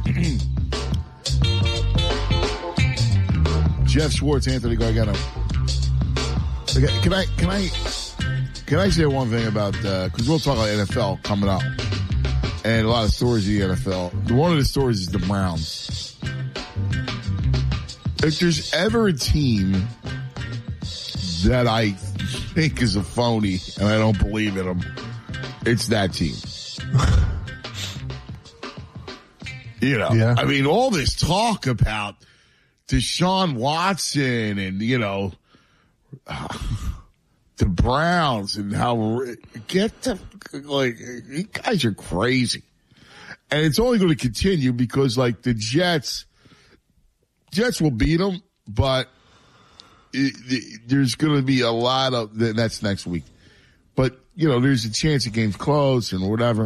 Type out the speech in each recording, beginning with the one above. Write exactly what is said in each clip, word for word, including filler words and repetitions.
Jeff Schwartz, Anthony Gargano. Okay, can I can I can I say one thing about because uh, we'll talk about N F L coming up and a lot of stories in the N F L. One of the stories is the Browns. If there's ever a team that I think is a phony and I don't believe in them, it's that team. You know, yeah. I mean, all this talk about Deshaun Watson and, you know, uh, the Browns and how, get the, like, you guys are crazy. And it's only going to continue because, like, the Jets, Jets will beat them, but it, it, there's going to be a lot of, that's next week. But, you know, there's a chance the game's close and whatever.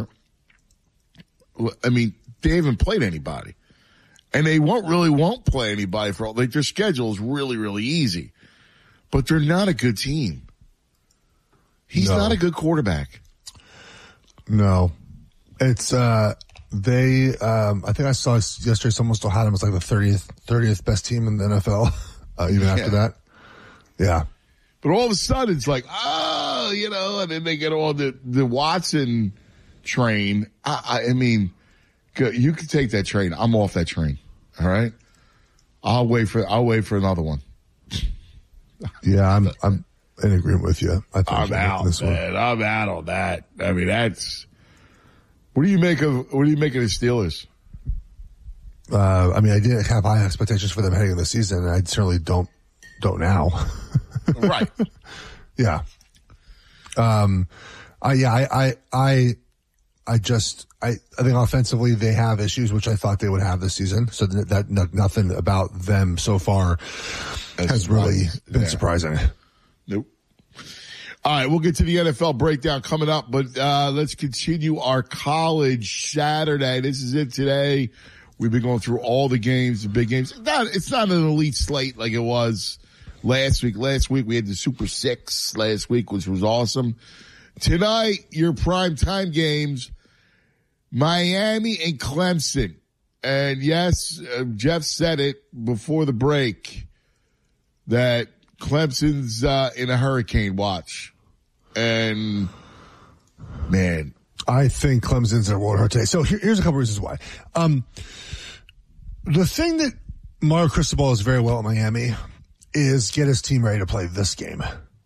I mean, they haven't played anybody. And they won't really won't play anybody for all, like their schedule is really, really easy. But they're not a good team. He's no. not a good quarterback. No. It's, uh, they, um, I think I saw yesterday someone still had him as like the thirtieth, thirtieth best team in the N F L, uh, even yeah. after that. Yeah. But all of a sudden it's like, oh, you know, and then they get on the, the Watson train. I, I, I mean, you can take that train. I'm off that train. All right. I'll wait for, I'll wait for another one. Yeah. I'm, I'm in agreement with you. I think I'm out, this man. One. I'm out on that. I mean, that's, what do you make of, what do you make of the Steelers? Uh, I mean, I didn't have high expectations for them heading into the season, and I certainly don't, don't now. Right. Yeah. Um, I, yeah, I, I, I, I just, I, I think offensively they have issues, which I thought they would have this season. So that, that no, nothing about them so far That's has really been yeah. surprising. Nope. All right, we'll get to the N F L breakdown coming up, but uh let's continue our college Saturday. This is it today. We've been going through all the games, the big games. It's not, it's not an elite slate like it was last week. Last week we had the Super Six last week, which was awesome. Tonight, your prime time games. Miami and Clemson. And yes, uh, Jeff said it before the break that Clemson's uh, in a hurricane watch. And, man. I think Clemson's in a water today. So here, here's a couple reasons why. Um, the thing that Mario Cristobal does very well at Miami is get his team ready to play this game.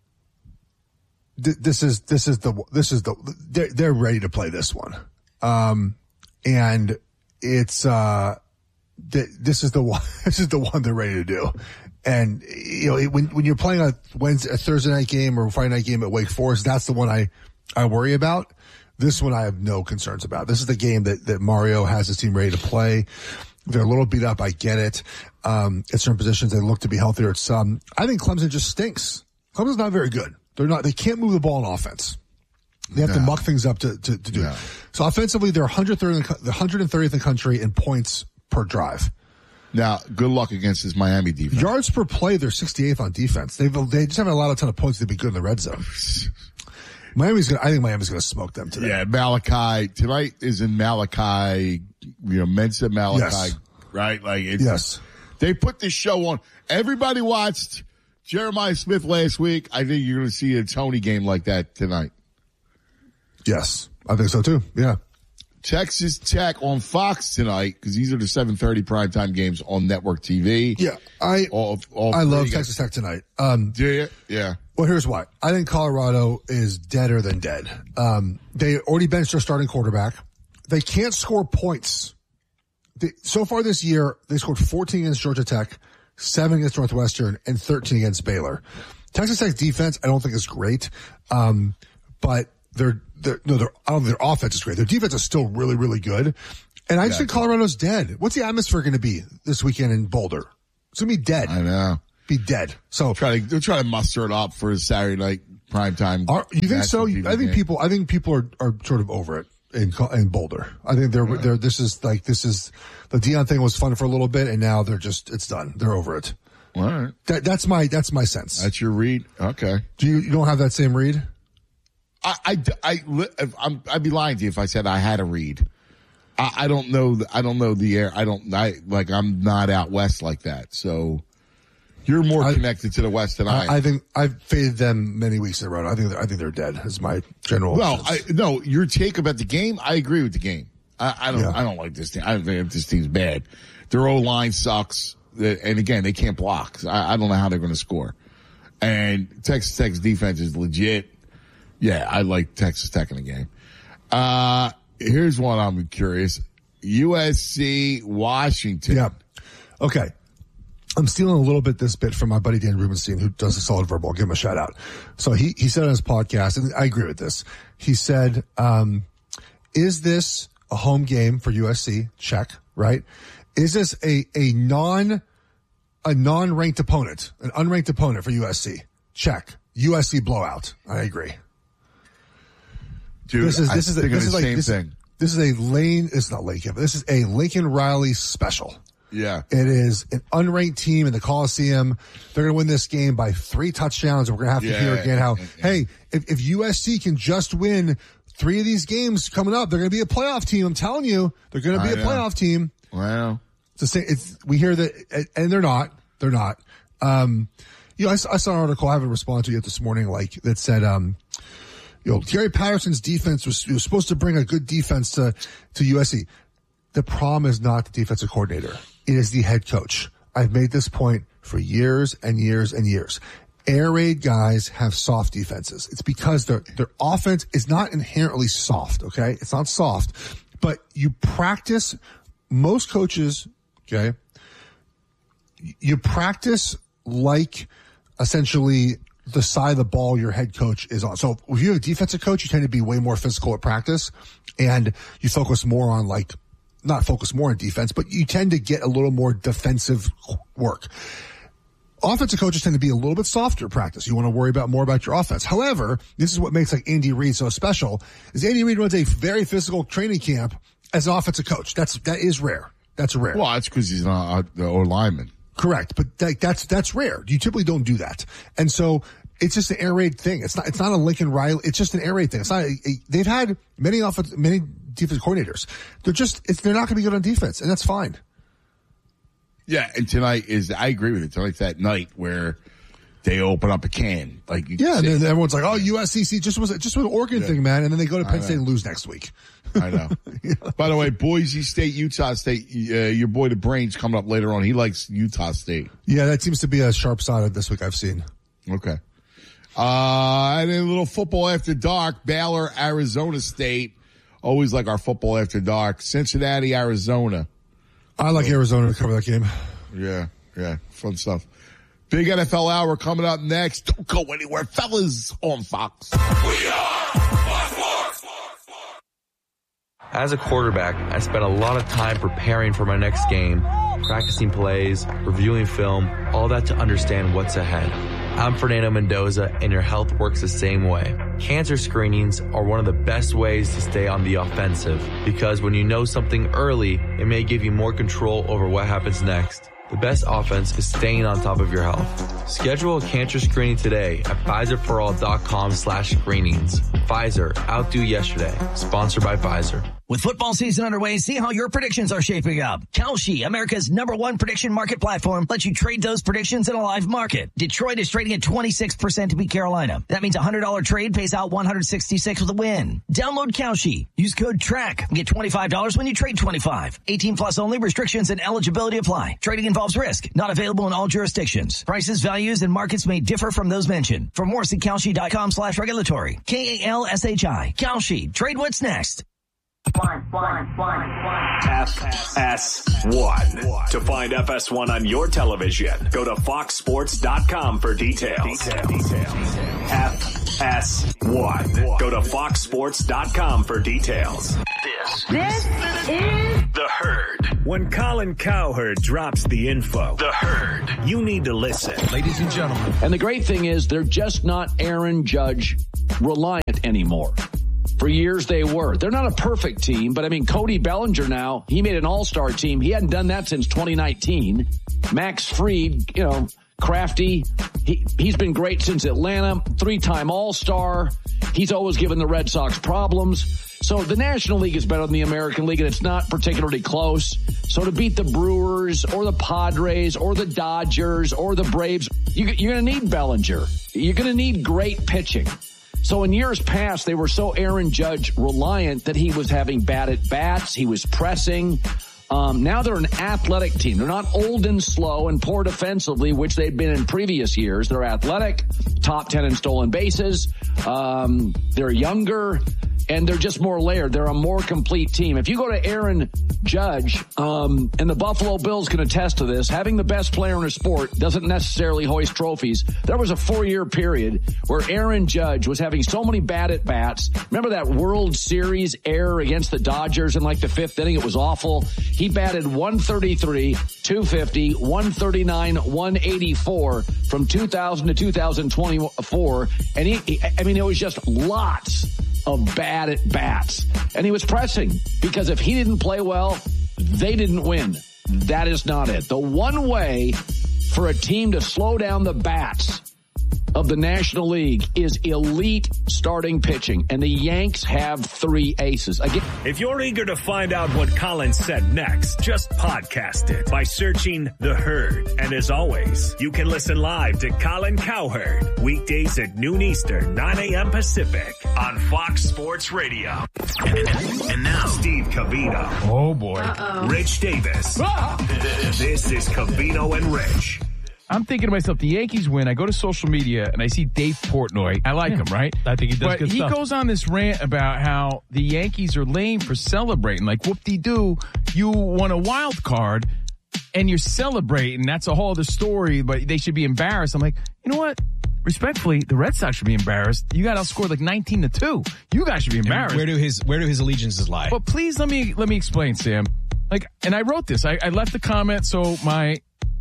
This is, this is the, this is the, they're, they're ready to play this one. Um, and it's, uh, th- this is the one, this is the one they're ready to do. And, you know, it, when, when you're playing a Wednesday, a Thursday night game or a Friday night game at Wake Forest, that's the one I, I worry about. This one I have no concerns about. This is the game that, that Mario has his team ready to play. They're a little beat up. I get it. Um, at certain positions, they look to be healthier at some. I think Clemson just stinks. Clemson's not very good. They're not, they can't move the ball on offense. They have no. to muck things up to, to, to do no. it. So offensively, they're one hundred thirtieth, one hundred thirtieth in the country in points per drive. Now, good luck against this Miami defense. Yards per play, they're sixty-eighth on defense. They've, they just haven't allowed a ton of points to be good in the red zone. Miami's gonna, I think Miami's gonna smoke them today. Yeah, Malachi, tonight is in Malachi, you know, Mensa Malachi, yes. right? Like, it's, yes. They put this show on. Everybody watched Jeremiah Smith last week. I think you're gonna see a Tony game like that tonight. Yes, I think so too. Yeah. Texas Tech on Fox tonight because these are the seven thirty primetime games on network T V. Yeah, I all, all I love Texas Tech tonight. Um, Do you? Yeah. Well, here's why. I think Colorado is deader than dead. Um, they already benched their starting quarterback. They can't score points. They, so far this year, they scored fourteen against Georgia Tech, seven against Northwestern, and thirteen against Baylor. Texas Tech's defense, I don't think is great, um, but they're They're, no, they're, I don't think their offense is great. Their defense is still really, really good. And I just think Colorado's dead. What's the atmosphere going to be this weekend in Boulder? It's going to be dead. I know. Be dead. So try to, they'll try to muster it up for a Saturday night primetime. Are, you think so? I think game. people, I think people are, are sort of over it in, in Boulder. I think they're, yeah. they're, this is like, this is, the Deion thing was fun for a little bit and now they're just, it's done. They're over it. All right. That, that's my, that's my sense. That's your read? Okay. Do you, you don't have that same read? I, I, I, I'm, I'd be lying to you if I said I had a read. I, I don't know. The, I don't know the air. I don't. I like. I'm not out west like that. So you're more I, connected to the west than I. I, I think I've faded them many weeks in a row. I think. I think they're dead. Is my general. Well, I, no. Your take about the game. I agree with the game. I, I don't. Yeah. I don't like this team. I don't think this team's bad. Their O line sucks, and again, they can't block. I, I don't know how they're going to score. And Texas Tech's defense is legit. Yeah, I like Texas Tech in the game. Uh, here's one I'm curious. U S C, Washington. Yeah. Okay. I'm stealing a little bit this bit from my buddy Dan Rubenstein, who does a solid verbal. I'll give him a shout out. So he, he said on his podcast, and I agree with this. He said, um, is this a home game for U S C? Check, right? Is this a, a non, a non-ranked opponent, an unranked opponent for U S C? Check. U S C blowout. I agree. Dude, this is this I is think this is like same this, thing. This is a Lane. It's not Lane Kiffin. This is a Lincoln Riley special. Yeah, it is an unranked team in the Coliseum. They're going to win this game by three touchdowns. And we're going to have to yeah, hear again how, yeah, yeah. hey, if, if U S C can just win three of these games coming up, they're going to be a playoff team. I'm telling you, they're going to be I a know. playoff team. Wow. It's the same. It's we hear that, and they're not. They're not. Um, you know, I, I saw an article I haven't responded to yet this morning, like that said, um. You know, Terry Patterson's defense was, was supposed to bring a good defense to, to U S C. The problem is not the defensive coordinator. It is the head coach. I've made this point for years and years and years. Air raid guys have soft defenses. It's because their, their offense is not inherently soft, okay? It's not soft, but you practice, most coaches, okay, you practice like essentially the side of the ball your head coach is on. So if you have a defensive coach, you tend to be way more physical at practice and you focus more on like, not focus more on defense, but you tend to get a little more defensive work. Offensive coaches tend to be a little bit softer at practice. You want to worry about more about your offense. However, this is what makes like Andy Reid so special is Andy Reid runs a very physical training camp as an offensive coach. That's, that is rare. That's rare. Well, that's because he's not the or lineman. Correct, but that, that's that's rare. You typically don't do that, and so it's just an air raid thing. It's not it's not a Lincoln Riley. It's just an air raid thing. It's not. A, a, they've had many offense, many defense coordinators. They're just it's, they're not going to be good on defense, and that's fine. Yeah, and tonight is I agree with you. Tonight's that night where they open up a can, like you yeah, and then everyone's like, "Oh, U S C just was just was an Oregon yeah. thing, man," and then they go to Penn State and lose next week. I know. yeah. By the way, Boise State, Utah State. Uh, your boy the Brains coming up later on. He likes Utah State. Yeah, that seems to be a sharp side of this week I've seen. Okay. Uh, and then a little football after dark. Baylor, Arizona State. Always like our football after dark. Cincinnati, Arizona. I like so, Arizona to cover that game. Yeah, yeah, fun stuff. Big N F L Hour coming up next. Don't go anywhere, fellas, on Fox. We are Fox Sports. As a quarterback, I spent a lot of time preparing for my next game, practicing plays, reviewing film, all that to understand what's ahead. I'm Fernando Mendoza, and your health works the same way. Cancer screenings are one of the best ways to stay on the offensive, because when you know something early, it may give you more control over what happens next. The best offense is staying on top of your health. Schedule a cancer screening today at Pfizerforall.com slash screenings. Pfizer, outdo yesterday. Sponsored by Pfizer. With football season underway, see how your predictions are shaping up. Kalshi, America's number one prediction market platform, lets you trade those predictions in a live market. Detroit is trading at twenty-six percent to beat Carolina. That means a one hundred dollars trade pays out one hundred sixty-six with a win. Download Kalshi. Use code TRACK and get twenty-five dollars when you trade twenty-five. eighteen plus only. Restrictions and eligibility apply. Trading involves risk. Not available in all jurisdictions. Prices, values, and markets may differ from those mentioned. For more, see Kalshi.com slash regulatory. K A L S H I. Kalshi. Trade what's next. One, one, one, one. F S one. To find F S one on your television, go to fox sports dot com for details. Details. Details. F S one. Go to fox sports dot com for details. This, this is The Herd. When Colin Cowherd drops the info, The Herd, you need to listen. Ladies and gentlemen. And the great thing is they're just not Aaron Judge reliant anymore. For years they were. They're not a perfect team, but I mean, Cody Bellinger now, he made an all-star team. He hadn't done that since twenty nineteen. Max Fried, you know, crafty. He, he's been great since Atlanta, three-time all-star. He's always given the Red Sox problems. So the National League is better than the American League, and it's not particularly close. So to beat the Brewers or the Padres or the Dodgers or the Braves, you, you're going to need Bellinger. You're going to need great pitching. So in years past, they were so Aaron Judge reliant that he was having bad at bats. He was pressing. Um, now they're an athletic team. They're not old and slow and poor defensively, which they've been in previous years. They're athletic, top ten in stolen bases. Um, they're younger, and they're just more layered. They're a more complete team. If you go to Aaron Judge, um, and the Buffalo Bills can attest to this, having the best player in a sport doesn't necessarily hoist trophies. There was a four-year period where Aaron Judge was having so many bad at-bats. Remember that World Series error against the Dodgers in like the fifth inning? It was awful. He batted one thirty-three, two fifty, one thirty-nine, one eighty-four from two thousand to two thousand twenty-four. And he, he I mean, it was just lots of bad at bats. And he was pressing because if he didn't play well, they didn't win. That is not it. The one way for a team to slow down the bats of the National League is elite starting pitching, and the Yanks have three aces. Again, if you're eager to find out what Colin said next, just podcast it by searching The Herd. And as always, you can listen live to Colin Cowherd weekdays at noon Eastern, nine a.m. Pacific on Fox Sports Radio. And now, Steve Covino. Oh, boy. Uh-oh. Rich Davis. Ah! This is Covino and Rich. I'm thinking to myself, the Yankees win. I go to social media and I see Dave Portnoy. I like yeah. him, right? I think he does but good he stuff. goes on this rant about how the Yankees are lame for celebrating. Like, whoop-de-doo, you won a wild card and you're celebrating. That's a whole other story, but they should be embarrassed. I'm like, you know what? Respectfully, the Red Sox should be embarrassed. You got outscored like nineteen to two. You guys should be embarrassed. And where do his where do his allegiances lie? But please let me let me explain, Sam. Like, and I wrote this. I, I left the comment, so my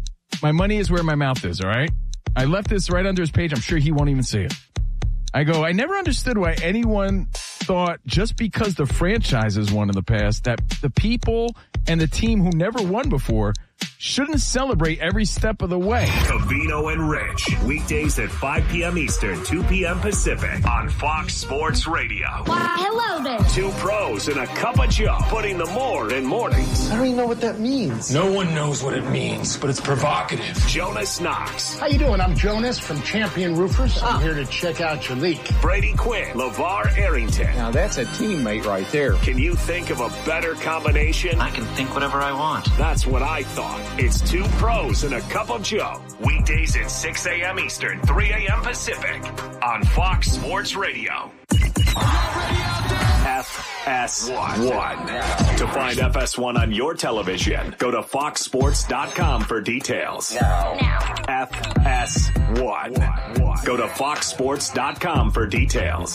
my money is where my mouth is, all right? I left this right under his page. I'm sure he won't even see it. I go, I never understood why anyone thought just because the franchises won in the past that the people and the team who never won before shouldn't celebrate every step of the way. Covino and Rich, weekdays at five p.m. Eastern, two p.m. Pacific on Fox Sports Radio. Wow, hello there. Two pros and a cup of Joe, putting the more in mornings. I don't even know what that means. No one knows what it means, but it's provocative. Jonas Knox. How you doing? I'm Jonas from Champion Roofers. I'm oh. here to check out your leak. Brady Quinn. LeVar Arrington. Now that's a teammate right there. Can you think of a better combination? I can think whatever I want. That's what I thought. It's two pros and a cup of Joe. Weekdays at six a.m. Eastern, three a.m. Pacific on Fox Sports Radio. F S one. To find F S one on your television, go to fox sports dot com for details. Now. F S one. Go to fox sports dot com for details.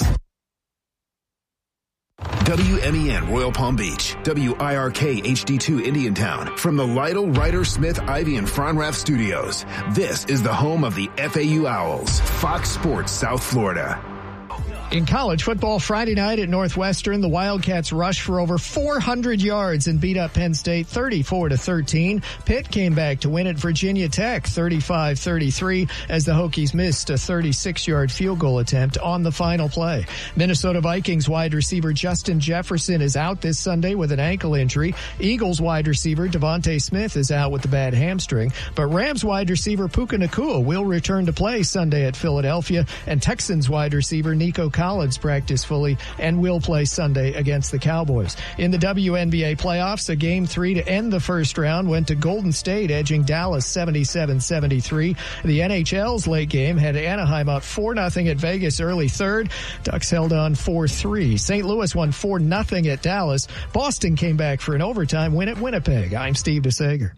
W M E N Royal Palm Beach, W I R K H D two Indiantown. From the Lytle, Ryder, Smith, Ivy, and Fronrath Studios, this is the home of the F A U Owls, Fox Sports South Florida. In college football Friday night at Northwestern, the Wildcats rushed for over four hundred yards and beat up Penn State thirty-four to thirteen. Pitt came back to win at Virginia Tech thirty-five thirty-three as the Hokies missed a thirty-six-yard field goal attempt on the final play. Minnesota Vikings wide receiver Justin Jefferson is out this Sunday with an ankle injury. Eagles wide receiver Devontae Smith is out with the bad hamstring, but Rams wide receiver Puka Nacua will return to play Sunday at Philadelphia, and Texans wide receiver Nico Collins practiced fully and will play Sunday against the Cowboys. In the W N B A playoffs, a game three to end the first round went to Golden State, edging Dallas seventy-seven seventy-three. The N H L's late game had Anaheim up four nothing at Vegas early third. Ducks held on four three. Saint Louis won four nothing at Dallas. Boston came back for an overtime win at Winnipeg. I'm Steve DeSager.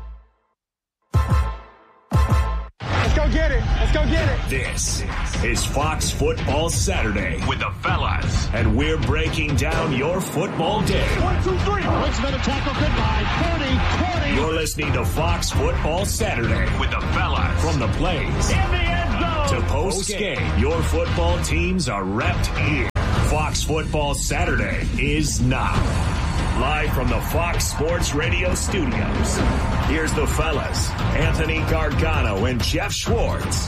Let's go get it. Let's go get it. This is Fox Football Saturday with the fellas, and we're breaking down your football day. One, two, three. Let's another tackle. Goodbye. thirty, twenty. You're listening to Fox Football Saturday with the fellas. From the plays in the end zone to post game, your football teams are repped here. Fox Football Saturday is now. Live from the Fox Sports Radio studios, here's the fellas, Anthony Gargano and Jeff Schwartz.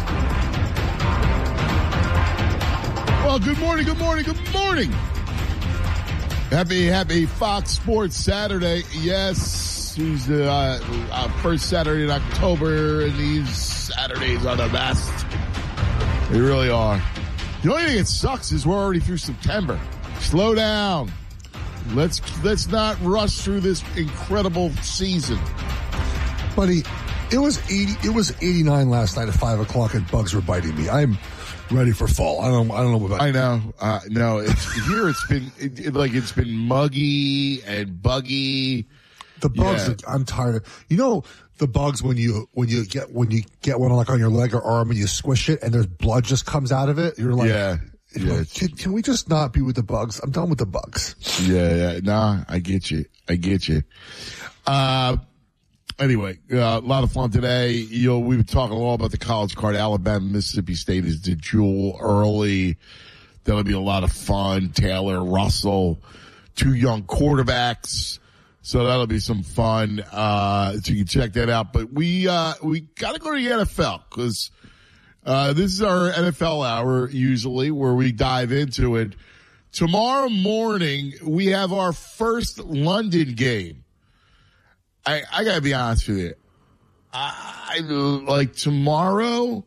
Well, good morning, good morning, good morning. Happy, happy Fox Sports Saturday. Yes, these uh, uh, first Saturday in October, and these Saturdays are the best. They really are. The only thing that sucks is we're already through September. Slow down. Let's let's not rush through this incredible season, buddy. It was eighty. It was eighty-nine last night at five o'clock, and bugs were biting me. I'm ready for fall. I don't. I don't know about. I know. Uh, no, it's, here it's been it, it, like it's been muggy and buggy. The bugs. Yeah. I'm tired of. You know the bugs when you when you get when you get one like on your leg or arm and you squish it and there's blood just comes out of it. You're like, yeah. Yeah. Like, can, can we just not be with the bugs? I'm done with the bugs. Yeah, yeah. Nah, I get you. I get you. Uh, anyway, uh, a lot of fun today. You know, we've been talking a lot about the college card. Alabama, Mississippi State is the jewel early. That'll be a lot of fun. Taylor, Russell, two young quarterbacks. So that'll be some fun. Uh, so you can check that out. But we, uh, we gotta go to the N F L because Uh, this is our N F L hour usually where we dive into it. Tomorrow morning, we have our first London game. I, I gotta be honest with you. I, I like tomorrow,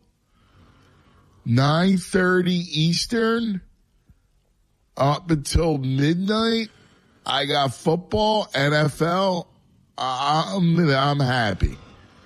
nine thirty Eastern, up until midnight. I got football, N F L. I'm, I'm happy.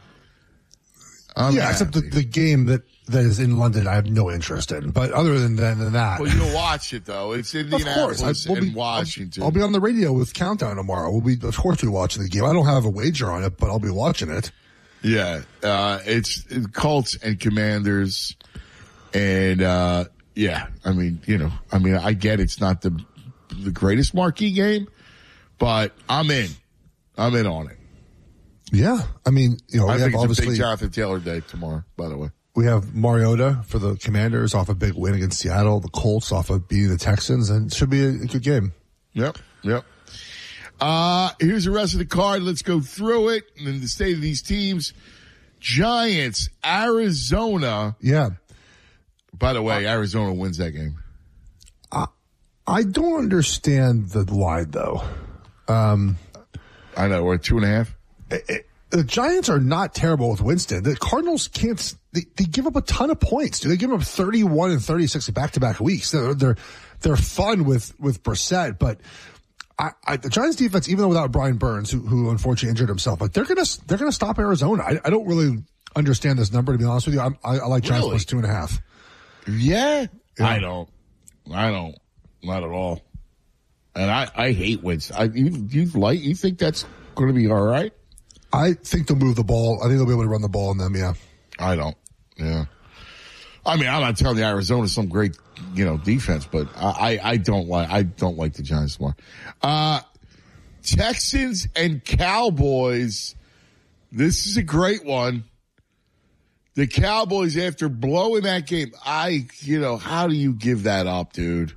I'm yeah, happy. except the, the game that, that is in London, I have no interest in. But other than, than, than that. Well, you'll watch it, though. It's Indianapolis of course. I, we'll and be, Washington. I'll, I'll be on the radio with Countdown tomorrow. We'll be, of course, we'll be watching the game. I don't have a wager on it, but I'll be watching it. Yeah. Uh, it's, it's Colts and Commanders. And, uh, yeah, I mean, you know, I mean, I get it's not the, the greatest marquee game, but I'm in. I'm in on it. Yeah. I mean, you know, I we think have it's obviously, a big Jonathan Taylor day tomorrow, by the way. We have Mariota for the Commanders off a big win against Seattle, the Colts off of beating the Texans, and it should be a, a good game. Yep. Yep. Uh, here's the rest of the card. Let's go through it and then the state of these teams. Giants, Arizona. Yeah. By the way, uh, Arizona wins that game. I, I don't understand the line, though. Um, I know. We're at two and a half. It, it, the Giants are not terrible with Winston. The Cardinals can't, they, they give up a ton of points. Do they give up thirty-one and thirty-six back to back weeks? They're, they're, they're fun with, with Brissett, but I, I, the Giants defense, even though without Brian Burns, who, who unfortunately injured himself, like they're going to, they're going to stop Arizona. I, I don't really understand this number, to be honest with you. I'm, I, I like Giants Really? plus two and a half. Yeah? Yeah. I don't. I don't. Not at all. And I, I hate Winston. I, you, you like, you think that's going to be all right? I think they'll move the ball. I think they'll be able to run the ball on them, yeah. I don't. Yeah. I mean, I'm not telling you Arizona's some great, you know, defense, but I, I don't like, I don't like the Giants more. Uh, Texans and Cowboys. This is a great one. The Cowboys, after blowing that game, I, you know, how do you give that up, dude?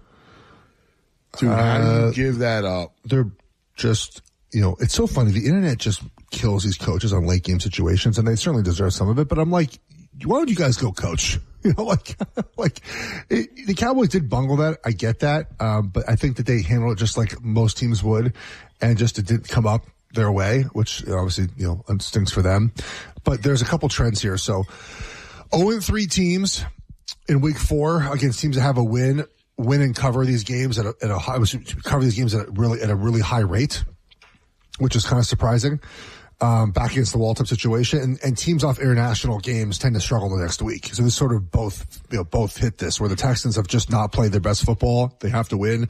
Dude, how do you Uh, give that up? They're just, you know, it's so funny. The internet just kills these coaches on late game situations, and they certainly deserve some of it. But I'm like, why don't you guys go coach? You know, like, like it, the Cowboys did bungle that. I get that. Um, but I think that they handled it just like most teams would, and just it didn't come up their way, which obviously, you know, stinks for them. But there's a couple trends here. So oh and three teams in week four against teams that have a win, win and cover these games at a, at a high, cover these games at a really, at a really high rate, which is kind of surprising. Um, back against the wall type situation, and, and teams off international games tend to struggle the next week. So this sort of both, you know, both hit this, where the Texans have just not played their best football. They have to win.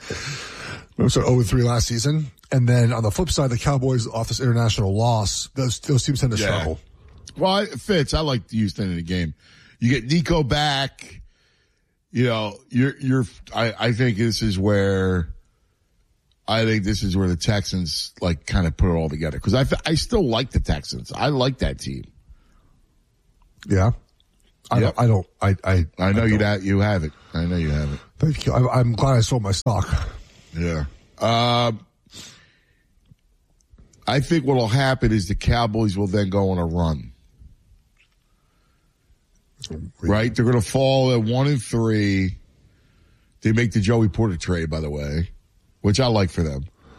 So oh and three last season. And then on the flip side, the Cowboys off this international loss, those, those teams tend to Yeah. struggle. Well, it fits. I like the Houston in the game. You get Nico back. You know, you're, you're, I, I think this is where, I think this is where the Texans like kind of put it all together. Cause I, I still like the Texans. I like that team. Yeah. I Yep. don't, I don't, I, I, I know I you don't. that you have it. I know you have it. Thank you. I, I'm glad I sold my stock. Yeah. Um, I think what will happen is the Cowboys will then go on a run. Right? They're going to fall at one and three. They make the Joey Porter trade, by the way, which I like for them.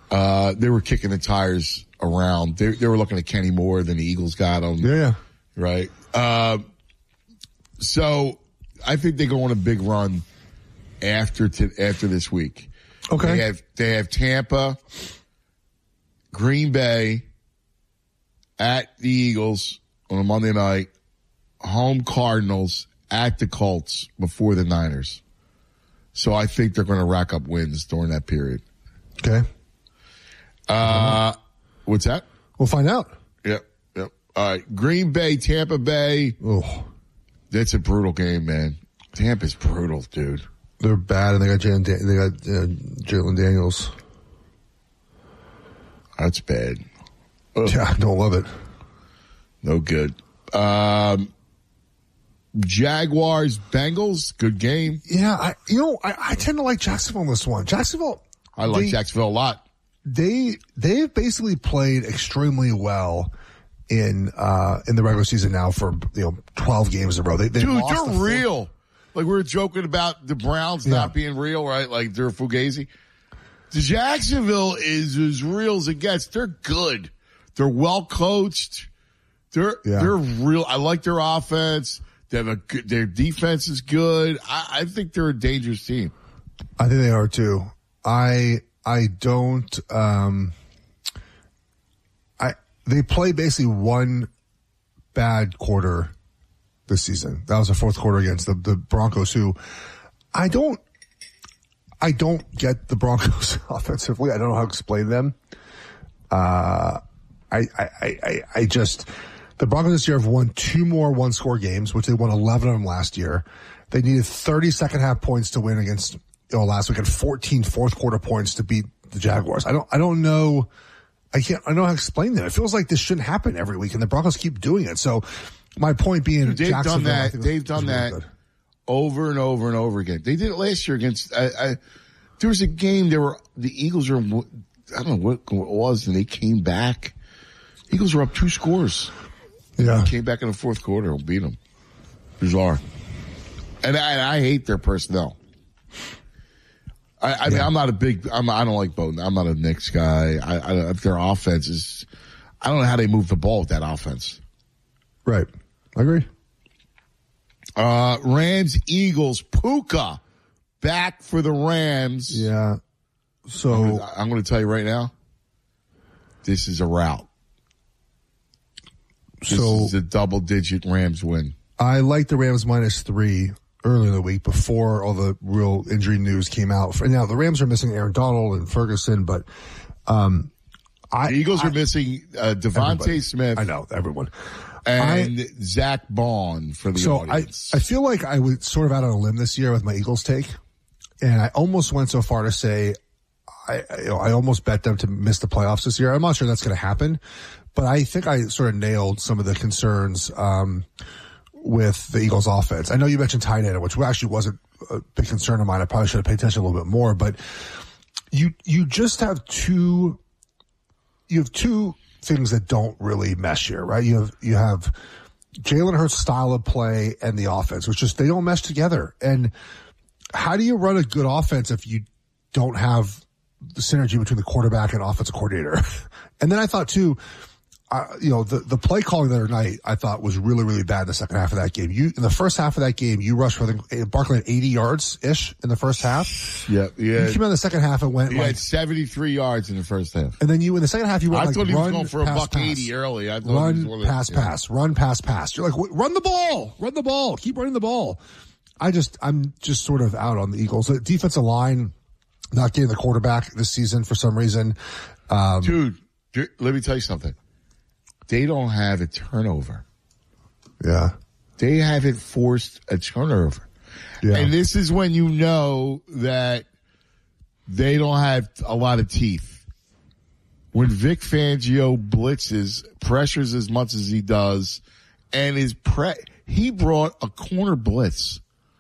Uh, they were kicking the tires around. They, they were looking at Kenny Moore, then the Eagles got him. Yeah. Right. Uh, so I think they go on a big run after t- after this week. Okay. They have they have Tampa, Green Bay, at the Eagles on a Monday night, home Cardinals, at the Colts before the Niners. So I think they're going to rack up wins during that period. Okay. Uh, what's that? We'll find out. Yep. Yep. All right. Green Bay, Tampa Bay. Oh, that's a brutal game, man. Tampa's brutal, dude. They're bad, and they got Jalen, Dan- they got uh, Jalen Daniels. That's bad. Ugh. Yeah, I don't love it. No good. Um, Jaguars, Bengals, good game. Yeah, I you know I, I tend to like Jacksonville in this one. Jacksonville. I like they, Jacksonville a lot. They they have basically played extremely well in uh in the regular season now for you know twelve games in a row. They, they Dude, lost they're the real. Like we were joking about the Browns yeah. not being real, right? Like they're fugazi. The Jacksonville is as real as it gets. They're good. They're well coached. They're yeah. they're real. I like their offense. They have a good, their defense is good. I, I think they're a dangerous team. I think they are too. I I don't. Um, I they play basically one bad quarter this season. That was the fourth quarter against the the Broncos, who I don't. I don't get the Broncos offensively. I don't know how to explain them. Uh, I, I, I, I just, the Broncos this year have won two more one score games, which they won eleven of them last year. They needed thirty second half points to win against, you know, last week and fourteen fourth quarter points to beat the Jaguars. I don't, I don't know. I can't, I don't know how to explain that. It feels like this shouldn't happen every week and the Broncos keep doing it. So my point being, Dude, they've done that. They've done that. Really over and over and over again. They did it last year against, I, I, there was a game, there were, the Eagles were, I don't know what it was, and they came back. Eagles were up two scores. Yeah. They came back in the fourth quarter and beat them. Bizarre. And I, and I hate their personnel. I, I yeah. mean, I'm not a big, I'm, I don't like Bowden. I'm not a Knicks guy. I, I, their offense is, I don't know how they move the ball with that offense. Right. I agree. Uh, Rams, Eagles, Puka back for the Rams. Yeah. So I'm gonna, I'm gonna tell you right now, this is a rout. This so is a double digit Rams win. I like the Rams minus three earlier in the week before all the real injury news came out. Now the Rams are missing Aaron Donald and Ferguson, but, um, I, the Eagles I, are missing, uh, Devontae Smith. I know, everyone. And I, Zach Bond for the so audience. I, I feel like I was sort of out on a limb this year with my Eagles take. And I almost went so far to say, I, you know, I almost bet them to miss the playoffs this year. I'm not sure that's going to happen, but I think I sort of nailed some of the concerns, um, with the Eagles offense. I know you mentioned tight end, which actually wasn't a big concern of mine. I probably should have paid attention a little bit more, but you, you just have two, you have two things that don't really mesh here, right? You have, you have Jalen Hurts' style of play and the offense, which just, they don't mesh together. And how do you run a good offense if you don't have the synergy between the quarterback and offensive coordinator? And then I thought too, uh, you know, the, the play calling the other night I thought was really, really bad in the second half of that game. You, in the first half of that game, you rushed for the, Barkley had eighty yards ish in the first half. Yeah. Yeah. You came out in the second half and went he like had seventy-three yards in the first half. And then you, in the second half, you went I like thought he run, was going for a pass, buck pass. eighty early. I thought Run, he was pass, yeah. pass, run, pass, pass. You're like, run the ball, run the ball, keep running the ball. I just, I'm just sort of out on the Eagles. The defensive line, not getting the quarterback this season for some reason. Um, dude, dude, let me tell you something. They don't have a turnover. Yeah. They haven't forced a turnover. Yeah. And this is when you know that they don't have a lot of teeth. When Vic Fangio blitzes, pressures as much as he does, and is pre, he brought a corner blitz.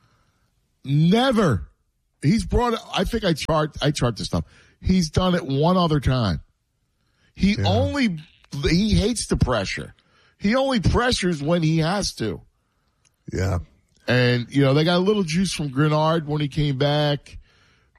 Never. He's brought it, I think I chart, I chart this stuff. He's done it one other time. He yeah. only, he hates the pressure. He only pressures when he has to. Yeah. And, you know, they got a little juice from Grenard when he came back.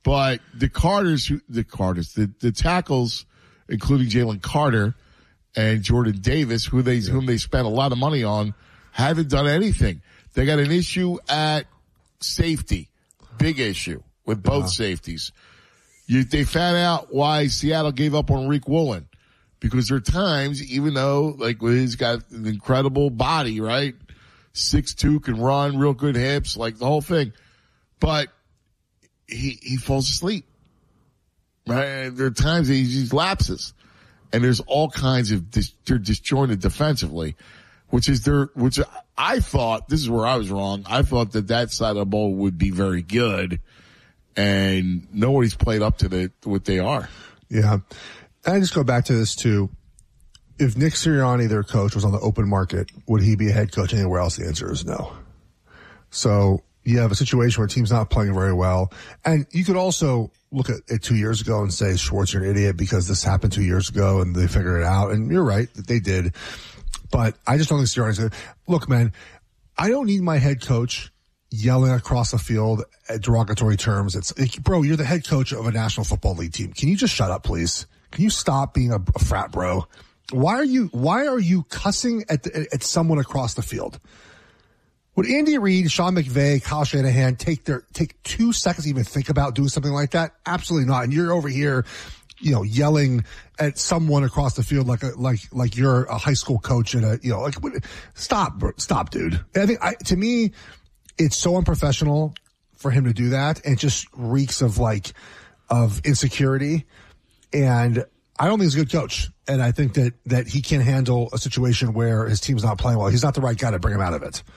But the Carters, the Carters, the, the tackles, including Jalen Carter and Jordan Davis, who they yeah. whom they spent a lot of money on, haven't done anything. They got an issue at safety, big issue with both uh-huh. safeties. You, they found out why Seattle gave up on Rick Woolen, because there are times, even though like he's got an incredible body, right, six two, can run, real good hips, like the whole thing, but he he falls asleep. Right, there are times he just lapses, and there's all kinds of dis, they're disjointed defensively, which is their which I thought this is where I was wrong. I thought that that side of the ball would be very good, and nobody's played up to the what they are. Yeah, and I just go back to this too. If Nick Sirianni, their coach, was on the open market, would he be a head coach anywhere else? The answer is no. So you have a situation where a team's not playing very well, and you could also look at it two years ago and say, Schwartz, you're an idiot because this happened two years ago and they figured it out. And you're right that they did. But I just don't think Sirianni's going to. Look, man, I don't need my head coach yelling across the field at derogatory terms. It's, it, bro, you're the head coach of a National Football League team. Can you just shut up, please? Can you stop being a, a frat bro? Why are you, why are you cussing at the, at someone across the field? Would Andy Reid, Sean McVay, Kyle Shanahan take their, take two seconds to even think about doing something like that? Absolutely not. And you're over here, you know, yelling at someone across the field like a, like, like you're a high school coach at a, you know, like, stop, stop, dude. I think, I, to me, it's so unprofessional for him to do that, and it just reeks of like, of insecurity. And I don't think he's a good coach. And I think that, that he can handle a situation where his team's not playing well. He's not the right guy to bring him out of it.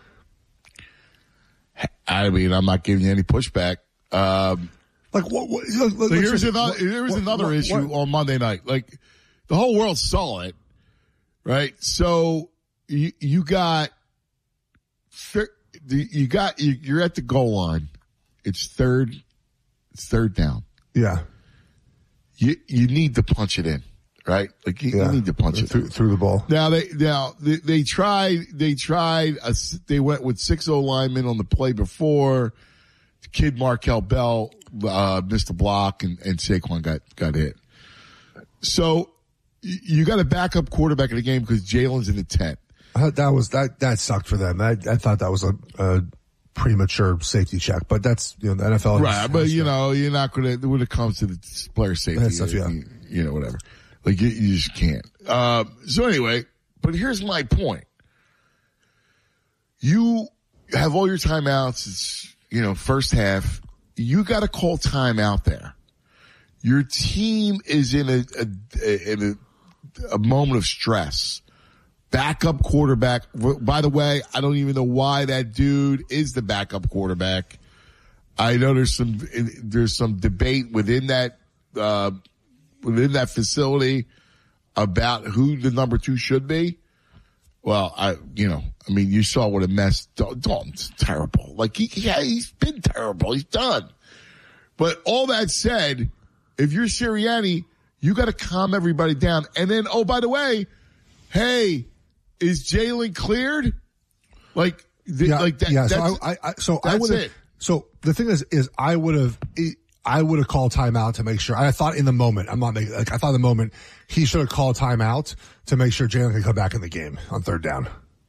I mean, I'm not giving you any pushback. Um, like, what? what look, look, so here's look, another, what, here's what, another what, issue what? on Monday night. Like, the whole world saw it, right? So you, you got, you got, you're at the goal line. It's third, it's third down. Yeah. You, you need to punch it in, right? Like, you, yeah. you need to punch it through, through the ball. Now they, now they, they tried, they tried, a, they went with six O linemen on the play before. The kid Markel Bell, uh, missed a block, and, and Saquon got, got hit. So you got a backup quarterback in the game because Jalen's in the tent. Uh, that was, that, that sucked for them. I, I thought that was a, a premature safety check, but that's, you know, the N F L. Right. Has, but has you know, you're not going to, when it comes to the player safety, stuff, yeah. you, you know, whatever. Like, you, you just can't. Uh, so anyway, but here's my point. You have all your timeouts. It's, you know, first half. You got to call timeout there. Your team is in a, a, in a, a moment of stress. Backup quarterback. By the way, I don't even know why that dude is the backup quarterback. I know there's some, there's some debate within that, uh, within that facility about who the number two should be. Well, I, you know, I mean, you saw what a mess. Dalton's terrible. Like, he, yeah, he's been terrible. He's done. But all that said, if you're Sirianni, you got to calm everybody down. And then, oh, by the way, hey, is Jalen cleared? Like, the, yeah, like that. Yeah. That's, so I, I so that's I would have. So the thing is, is I would have. I would have called timeout to make sure. I thought in the moment, I'm not making, like, I thought in the moment he should have called timeout to make sure Jalen could come back in the game on third down.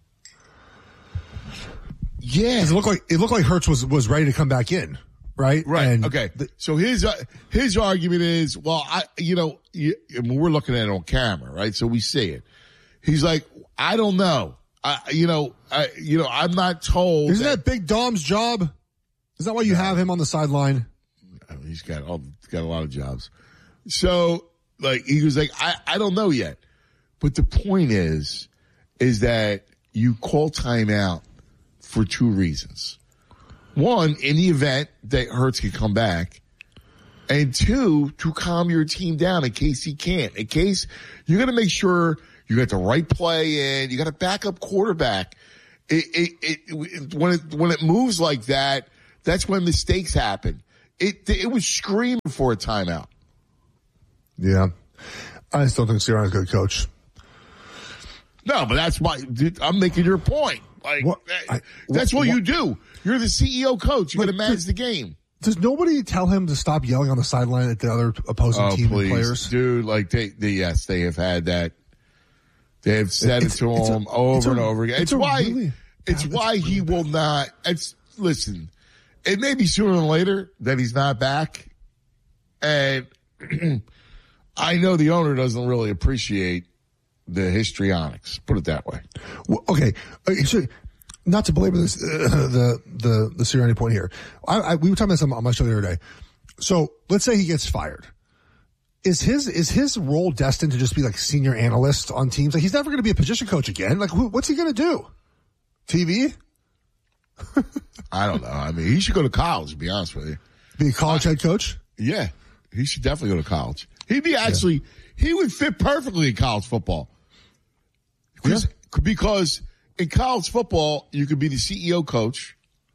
Yeah. It looked like, it looked like Hurts was, was ready to come back in. Right? Right. And okay. The, so his, uh, his argument is, well, I, you know, you, I mean, we're looking at it on camera, right? So we see it. He's like, I don't know. I, you know, I, you know, I'm not told. Isn't that, that Big Dom's job? Is that why you no. have him on the sideline? He's got all, got a lot of jobs. So, like, he was like, I, I don't know yet. But the point is, is that you call timeout for two reasons. One, in the event that Hurts can come back. And two, to calm your team down in case he can't. In case you're going to make sure you got the right play in, you got a backup quarterback. It, it, it, when it, when it moves like that, that's when mistakes happen. It it was screaming for a timeout. Yeah. I still think Sirianni's a good coach. No, but that's my, I'm making your point. Like, what, that, I, that's what, what you do. You're the C E O coach. You're going to manage the game. Does nobody tell him to stop yelling on the sideline at the other opposing oh, team please. and players? Dude, like, they, they, yes, they have had that. They have said it's, it to him a, over a, and over again. It's, it's why, really, it's why he will not, it's, listen, it may be sooner than later that he's not back. And I know the owner doesn't really appreciate the histrionics. Put it that way. Well, okay. So, not to belabor this, uh, the, the, the Sirianni point here. I, I, we were talking about this on my show the other day. So let's say he gets fired. Is his, is his role destined to just be like senior analyst on teams? Like he's never going to be a position coach again. Like who, what's he going to do? T V? I don't know. I mean, he should go to college, to be honest with you. Be a college head coach? Yeah. He should definitely go to college. He'd be actually, yeah. he would fit perfectly in college football. Yeah. Because in college football, you could be the C E O coach.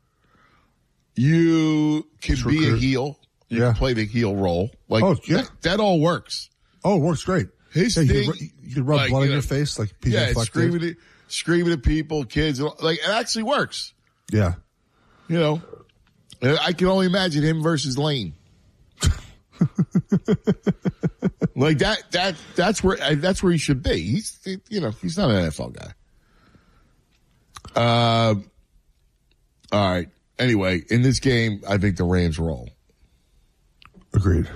You can be recruit. a heel. You yeah. can play the heel role. Like, oh, yeah. that, that all works. Oh, it works great. His yeah, thing. You can, you can rub like, blood in you know, your face like P J yeah, Fleck screaming at, screaming at people, kids. Like, it actually works. Yeah. You know, I can only imagine him versus Lane. Like that, that, that's where, that's where he should be. He's, you know, he's not an N F L guy. Uh, all right. Anyway, in this game, I think the Rams roll. Agreed.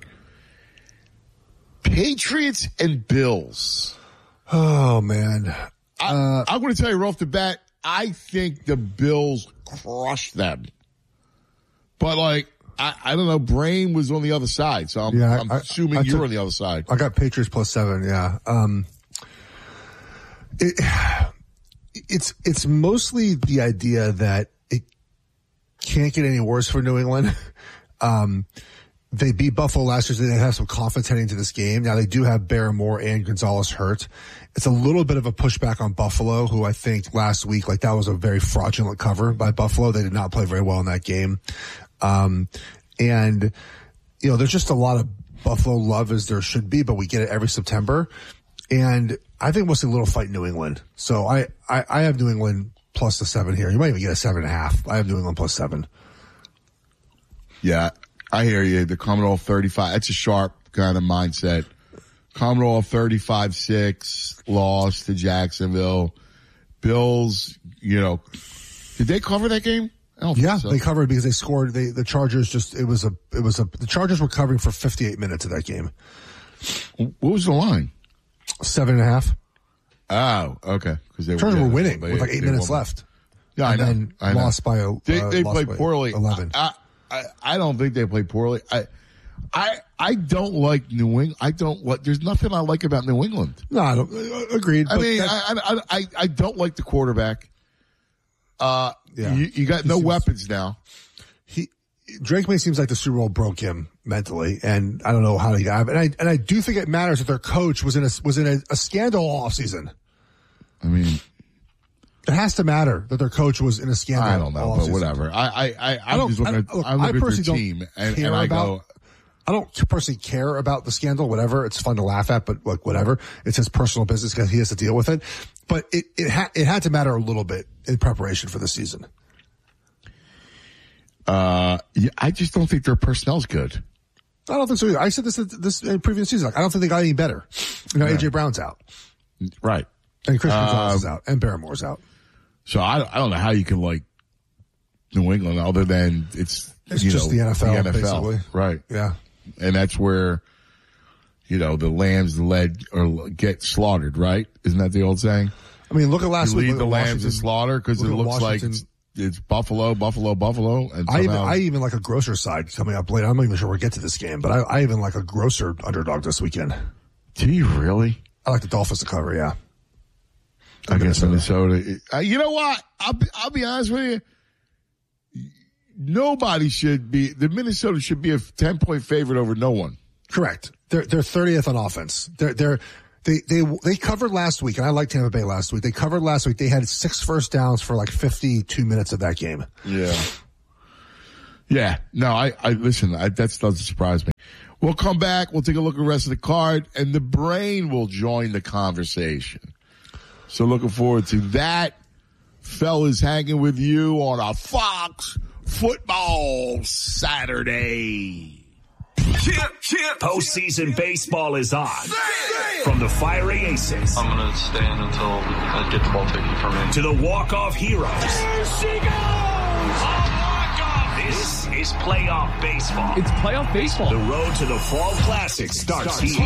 Patriots and Bills. Oh, man. I, uh, I'm going to tell you right off the bat, I think the Bills crush them. But, like, I, I don't know, Brain was on the other side, so I'm, yeah, I'm I, assuming I, I you're took, on the other side. I got Patriots plus seven, yeah. Um, it, it's it's mostly the idea that it can't get any worse for New England. Um, they beat Buffalo last year, so they have some confidence heading into this game. Now, they do have Barrymore and Gonzalez hurt. It's a little bit of a pushback on Buffalo, who I think last week, like that was a very fraudulent cover by Buffalo. They did not play very well in that game. Um, and, you know, there's just a lot of Buffalo love as there should be, but we get it every September. And I think we'll see a little fight in New England. So I, I, I have New England plus the seven here. You might even get a seven and a half. I have New England plus seven. Yeah, I hear you. The Commodore thirty-five, that's a sharp kind of mindset. Commodore thirty-five six, lost to Jacksonville. Bills, you know, did they cover that game? Yeah, so. They covered because they scored. They, the Chargers just, it was a, it was a, the Chargers were covering for fifty-eight minutes of that game. What was the line? Seven and a half. Oh, okay. Because they Chargers were, were winning with like eight minutes won. left. Yeah, I and know. Then I know. Lost by a, they, uh, they lost played by poorly. eleven. I, I, I don't think they played poorly. I, I, I don't like New England. I don't like, there's nothing I like about New England. No, I don't, uh, agreed. I mean, I, I, I, I don't like the quarterback. Uh, yeah. you, you got he no seems, weapons now. He, Drake May seems like the Super Bowl broke him mentally, and I don't know how he got. And I, and I do think it matters that their coach was in a, was in a, a scandal all offseason. I mean, it has to matter that their coach was in a scandal. I don't know, but whatever. I, I, I, I'm I just looking at, look, I'm looking I at their team, and, and I about, go, I don't personally care about the scandal, whatever. It's fun to laugh at, but like, whatever. It's his personal business because he has to deal with it. But it, it had, it had to matter a little bit in preparation for the season. Uh, yeah, I just don't think their personnel's good. I don't think so either. I said this, this in previous season. Like, I don't think they got any better. You know, yeah. A J Brown's out. Right. And Chris Gonzalez uh, is out. And Barrymore's out. So I, I don't know how you can like New England other than it's, it's you just know, the N F L, the N F L. Basically. Right. Yeah. And that's where, you know, the lambs led or get slaughtered, right? Isn't that the old saying? I mean, look at last you week. Lead the lambs to slaughter because it looks like it's, it's Buffalo, Buffalo, Buffalo. And I even, I even like a grocer side coming up later. I'm not even sure we'll get to this game, but I, I even like a grocer underdog this weekend. Do you really? I like the Dolphins to cover, yeah. Against Minnesota. Minnesota. Uh, you know what? I'll be, I'll be honest with you. Nobody should be, the Minnesota should be a ten point favorite over no one. Correct. They're, they're thirtieth on offense. They're, they're, they, they, they covered last week, and I like Tampa Bay last week. They covered last week. They had six first downs for like fifty-two minutes of that game. Yeah. Yeah. No, I, I, listen, I, that doesn't surprise me. We'll come back. We'll take a look at the rest of the card, and the brain will join the conversation. So looking forward to that. Fellas hanging with you on a Fox football Saturday. Chip, chip. Postseason baseball is on. From the fiery aces. I'm going to stand until I get the ball taken from me. To the walk-off heroes. There she goes! A walk-off! This is playoff baseball. It's playoff baseball. The road to the Fall Classic starts here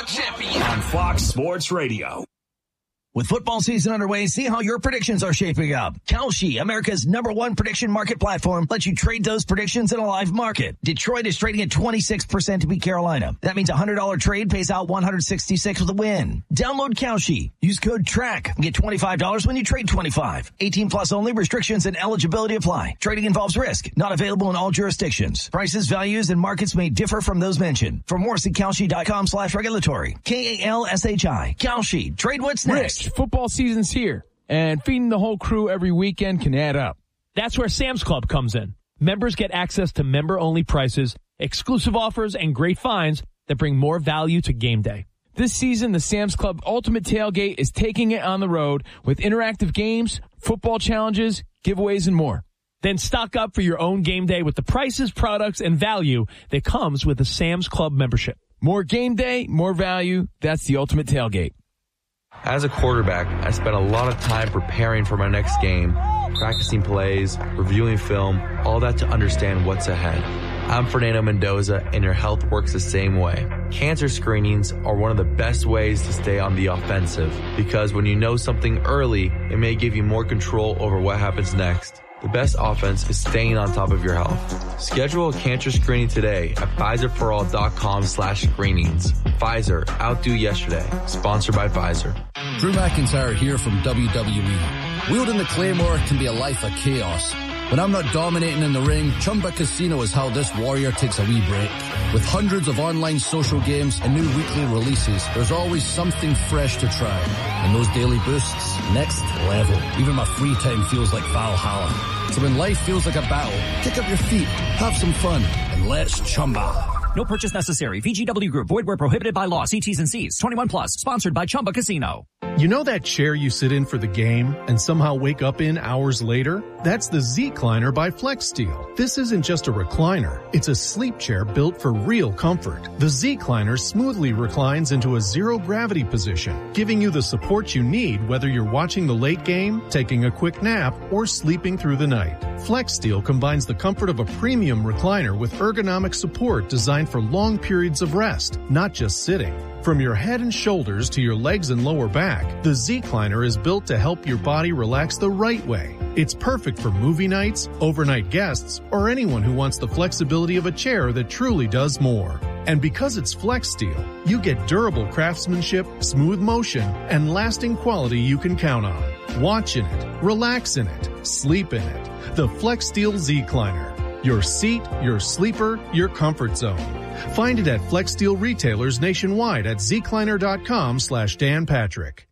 on Fox Sports Radio. With football season underway, see how your predictions are shaping up. Kalshi, America's number one prediction market platform, lets you trade those predictions in a live market. Detroit is trading at twenty-six percent to beat Carolina. That means a one hundred dollars trade pays out one hundred sixty-six with a win. Download Kalshi. Use code TRACK and get twenty-five dollars when you trade twenty-five. eighteen plus only. Restrictions and eligibility apply. Trading involves risk. Not available in all jurisdictions. Prices, values, and markets may differ from those mentioned. For more, see Kalshi.com slash regulatory. K A L S H I. Kalshi. Trade what's next. Football season's here, and feeding the whole crew every weekend can add up. That's where Sam's Club comes in. Members get access to member-only prices, exclusive offers, and great finds that bring more value to game day. This season, the Sam's Club Ultimate Tailgate is taking it on the road with interactive games, football challenges, giveaways, and more. Then stock up for your own game day with the prices, products, and value that comes with a Sam's Club membership. More game day, more value. That's the Ultimate Tailgate. As a quarterback, I spent a lot of time preparing for my next game, practicing plays, reviewing film, all that to understand what's ahead. I'm Fernando Mendoza, and your health works the same way. Cancer screenings are one of the best ways to stay on the offensive, because when you know something early, it may give you more control over what happens next. The best offense is staying on top of your health. Schedule a cancer screening today at Pfizerforall.com slash screenings. Pfizer, outdo yesterday. Sponsored by Pfizer. Drew McIntyre here from W W E. Wielding the Claymore can be a life of chaos. When I'm not dominating in the ring, Chumba Casino is how this warrior takes a wee break. With hundreds of online social games and new weekly releases, there's always something fresh to try. And those daily boosts, next level. Even my free time feels like Valhalla. So when life feels like a battle, kick up your feet, have some fun, and let's Chumba. No purchase necessary. V G W Group. Void where prohibited by law. See T's and C's. twenty-one plus. Sponsored by Chumba Casino. You know that chair you sit in for the game and somehow wake up in hours later? That's the Z-Cliner by FlexSteel. This isn't just a recliner. It's a sleep chair built for real comfort. The Z-Cliner smoothly reclines into a zero-gravity position, giving you the support you need whether you're watching the late game, taking a quick nap, or sleeping through the night. FlexSteel combines the comfort of a premium recliner with ergonomic support designed for long periods of rest, not just sitting. From your head and shoulders to your legs and lower back, the Z-Cliner is built to help your body relax the right way. It's perfect for movie nights, overnight guests, or anyone who wants the flexibility of a chair that truly does more. And because it's FlexSteel, you get durable craftsmanship, smooth motion, and lasting quality you can count on. Watch in it, relax in it, sleep in it. The FlexSteel Z-Cliner. Your seat, your sleeper, your comfort zone. Find it at FlexSteel retailers nationwide at zcliner.com slash Dan Patrick.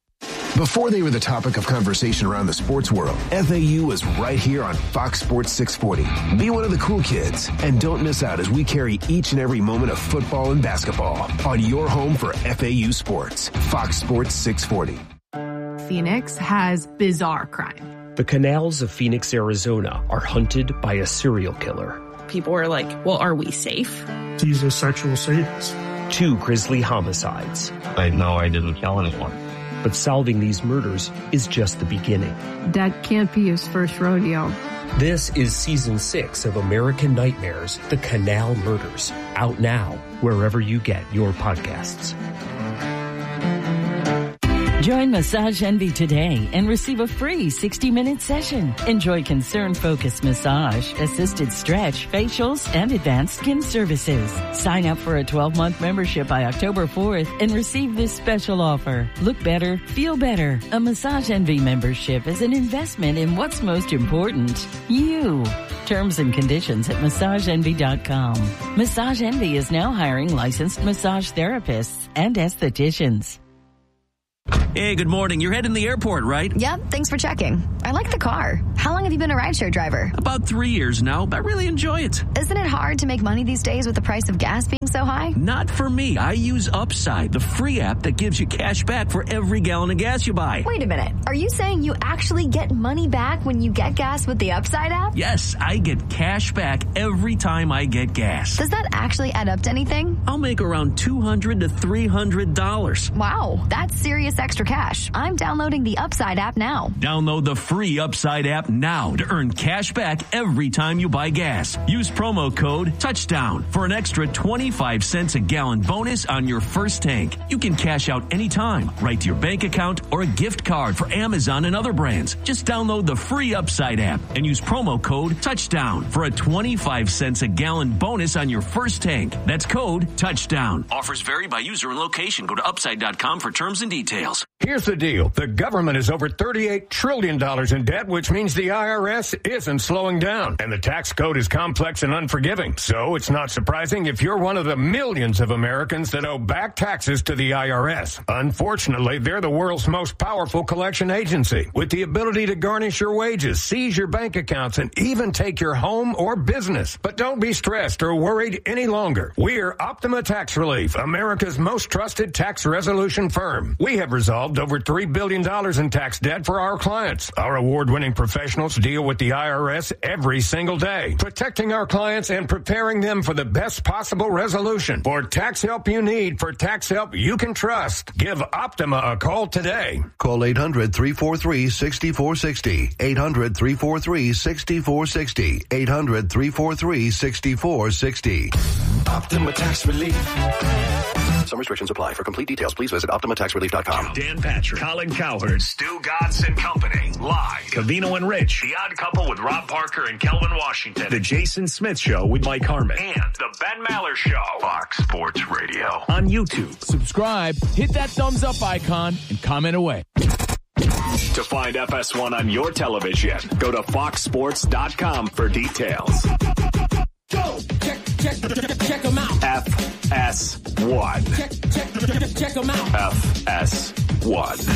Before they were the topic of conversation around the sports world, F A U was right here on Fox Sports six forty. Be one of the cool kids, and don't miss out as we carry each and every moment of football and basketball on your home for F A U sports. Fox Sports six forty. Phoenix has bizarre crime. The canals of Phoenix, Arizona are hunted by a serial killer. People were like, well, are we safe? He's a sexual sadist. Two grisly homicides. I know I didn't kill anyone. But solving these murders is just the beginning. That can't be his first rodeo. This is season six of American Nightmares, The Canal Murders. Out now, wherever you get your podcasts. Join Massage Envy today and receive a free sixty-minute session. Enjoy concern-focused massage, assisted stretch, facials, and advanced skin services. Sign up for a twelve-month membership by October fourth and receive this special offer. Look better, feel better. A Massage Envy membership is an investment in what's most important, you. Terms and conditions at massage envy dot com. Massage Envy is now hiring licensed massage therapists and estheticians. Hey, good morning. You're heading to the airport, right? Yep, thanks for checking. I like the car. How long have you been a rideshare driver? About three years now, but I really enjoy it. Isn't it hard to make money these days with the price of gas being so high? Not for me. I use Upside, the free app that gives you cash back for every gallon of gas you buy. Wait a minute. Are you saying you actually get money back when you get gas with the Upside app? Yes, I get cash back every time I get gas. Does that actually add up to anything? I'll make around two hundred to three hundred dollars. Wow, that's serious extra cash. I'm downloading the Upside app now. Download the free Upside app now to earn cash back every time you buy gas. Use promo code TOUCHDOWN for an extra twenty-five cents a gallon bonus on your first tank. You can cash out anytime, right to your bank account or a gift card for Amazon and other brands. Just download the free Upside app and use promo code TOUCHDOWN for a twenty-five cents a gallon bonus on your first tank. That's code TOUCHDOWN. Offers vary by user and location. Go to upside dot com for terms and details. Here's the deal. The government is over thirty-eight trillion dollars in debt, which means the I R S isn't slowing down. And the tax code is complex and unforgiving. So it's not surprising if you're one of the millions of Americans that owe back taxes to the I R S. Unfortunately, they're the world's most powerful collection agency, with the ability to garnish your wages, seize your bank accounts, and even take your home or business. But don't be stressed or worried any longer. We're Optima Tax Relief, America's most trusted tax resolution firm. We have resolved over three billion dollars in tax debt for our clients. Our award-winning professionals deal with the I R S every single day, protecting our clients and preparing them for the best possible resolution. For tax help you need, for tax help you can trust, give Optima a call today. Call eight hundred, three four three, six four six zero. eight hundred, three four three, six four six zero. eight hundred, three four three, six four six zero. Optima Tax Relief. Some restrictions apply. For complete details, please visit optima tax relief dot com. Dan Patrick, Colin Cowherd, Stu Godson Company. Live. Cavino and Rich. The Odd Couple with Rob Parker and Kelvin Washington. The Jason Smith Show with Mike Harmon. And The Ben Maller Show. Fox Sports Radio. On YouTube. Subscribe, hit that thumbs up icon, and comment away. To find F S one on your television, go to fox sports dot com for details. Go! Check, check, check, check them out. F S one. Check, check, check them out. F S one.